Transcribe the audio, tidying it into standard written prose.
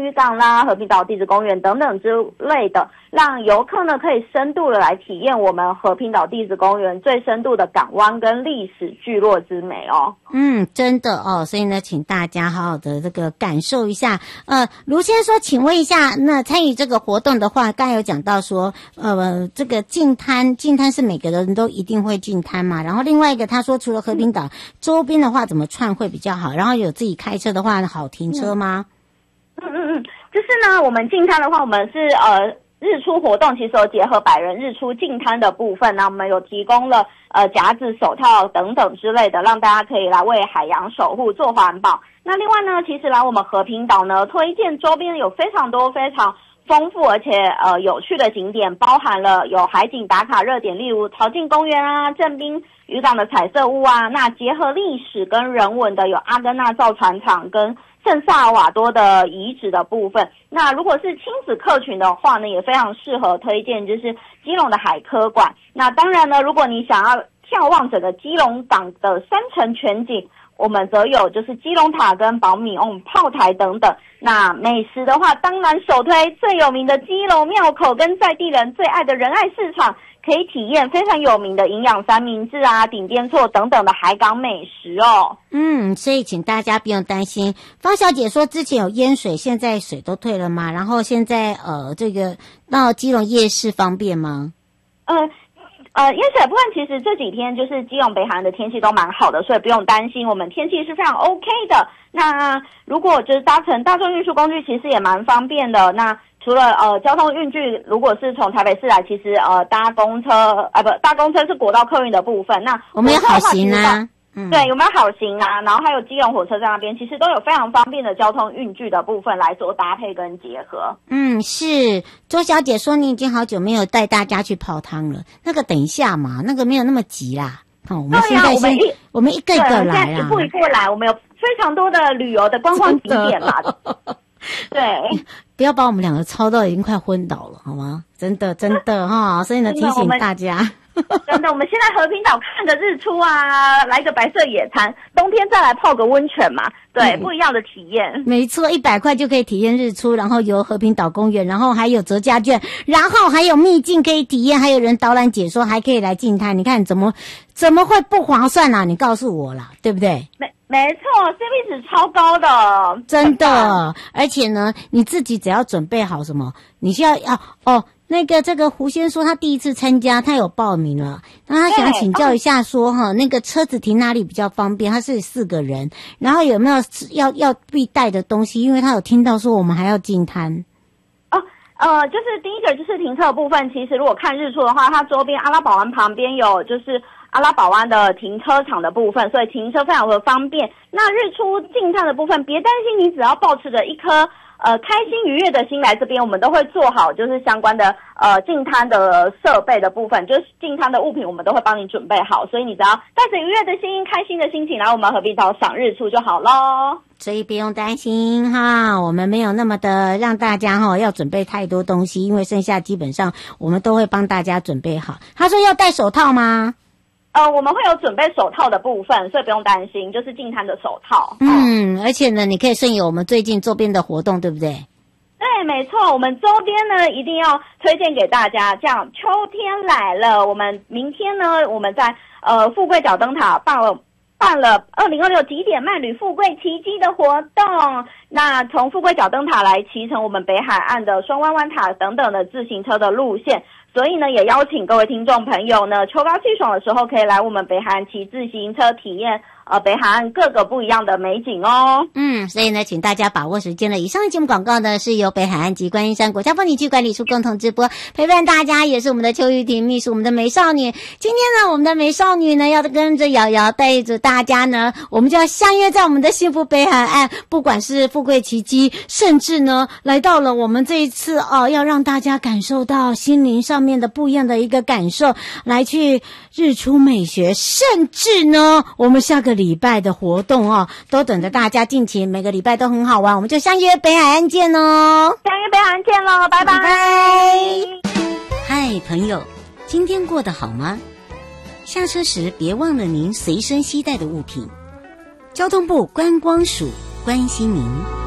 渔港啦、和平岛地质公园等等之类的，让游客呢可以深度的来体验我们和平岛地质公园最深度的港湾跟历史聚落之美哦。 真的哦，所以呢，请大家好好的这个感受一下。卢先说，请问一下，那参与这个活动的话，刚才有讲到说，这个净滩是每个人都一定会净滩嘛？然后另外一个他说，除了和平岛周边的话，怎么串会比较好？然后有自己开车的话，好停车吗？ 就是呢，我们净滩的话，我们是日出活动其实有结合百人日出净滩的部分，那我们有提供了夹子、手套等等之类的，让大家可以来为海洋守护做环保。那另外呢，其实来我们和平岛呢，推荐周边有非常多非常丰富而且有趣的景点，包含了有海景打卡热点，例如潮境公园啊、正滨渔港的彩色屋啊。那结合历史跟人文的有阿根纳造船厂跟圣萨尔瓦多的遗址的部分。那如果是亲子客群的话呢，也非常适合推荐就是基隆的海科馆。那当然呢，如果你想要眺望整个基隆港的山城全景，我们则有就是基隆塔跟宝米翁炮台等等。那美食的话，当然首推最有名的基隆庙口跟在地人最爱的仁爱市场，可以体验非常有名的营养三明治啊、顶边错等等的海港美食哦。 所以请大家不用担心。方小姐说之前有淹水，现在水都退了吗？然后现在这个到基隆夜市方便吗？ 淹水部分其实这几天就是基隆北海岸的天气都蛮好的，所以不用担心，我们天气是非常 OK 的。那如果就是搭乘大众运输工具，其实也蛮方便的。那除了交通运具，如果是从台北市来，其实搭公车搭公车是国道客运的部分。那我们有好行啊。 对，有没有好行啊？然后还有基隆火车站那边，其实都有非常方便的交通运具的部分来做搭配跟结合。 是周小姐说你已经好久没有带大家去泡汤了，那个等一下嘛，那个没有那么急啦。我们现在我们一个一个来啦， 一步一步来，我们有非常多的旅游的观光景点啦。对， 不要把我们两个操到已经快昏倒了，好吗？真的哈，所以呢，提醒大家。 真的，我们现在和平岛看个日出啊，来个白色野餐，冬天再来泡个温泉嘛，对，不一样的体验。没错，100块就可以体验日出，然后游和平岛公园，然后还有折价券，然后还有秘境可以体验，还有人导览解说，还可以来净滩。你看怎么会不划算啊？你告诉我啦，对不对？ 没错 ，CP 值超高的， 真的。而且呢，你自己只要准备好什么，你需要这个胡先说他第一次参加，他有报名了，那他想请教一下说那个车子停哪里比较方便？他是4个人，然后有没有要必带的东西？因为他有听到说我们还要净滩。 就是第一个就是停车的部分，其实如果看日出的话，它周边阿拉堡湾旁边有就是阿拉堡湾的停车场的部分，所以停车非常的方便。那日出净滩的部分，别担心，你只要抱持着一颗开心愉悦的心来这边，我们都会做好就是相关的净滩的设备的部分，就是净滩的物品我们都会帮你准备好，所以你只要带着愉悦的心、开心的心情来我们和平岛赏日出就好咯。 所以不用担心哈，我们没有那么的让大家要准备太多东西，因为剩下基本上我们都会帮大家准备好。他说要戴手套吗？ 我们会有准备手套的部分，所以不用担心，就是净滩的手套。 而且呢，你可以顺应我们最近周边的活动，对不对？ 对，没错，我们周边呢一定要推荐给大家。这样，秋天来了，我们明天呢，我们在富贵角灯塔办了2026极点慢旅富贵奇迹的活动。那从富贵角灯塔来骑乘我们北海岸的双湾湾塔等等的自行车的路线。所以呢，也邀请各位听众朋友呢，秋高气爽的时候，可以来我们北海岸骑自行车体验北海岸各个不一样的美景哦。 所以呢，请大家把握时间了。以上的节目广告呢，是由北海岸及观音山国家风景区管理处共同直播，陪伴大家也是我们的邱玉婷秘书，我们的美少女。今天呢，我们的美少女呢，要跟着瑶瑶带着大家呢，我们就要相约在我们的幸福北海岸，不管是富贵奇迹，甚至呢，来到了我们这一次要让大家感受到心灵上面的不一样的一个感受，来去日出美学，甚至呢，我们下个礼拜的活动都等着大家尽情，每个礼拜都很好玩，我们就相约北海岸见哦， 相约北海岸见咯，拜拜。 嗨，朋友，今天过得好吗？下车时别忘了您随身携带的物品。交通部观光署关心您。